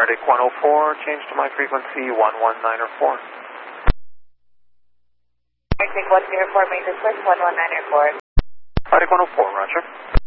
Arctic 104, change to my frequency 11904. Arctic 104, main request 11904. Arctic 104, roger.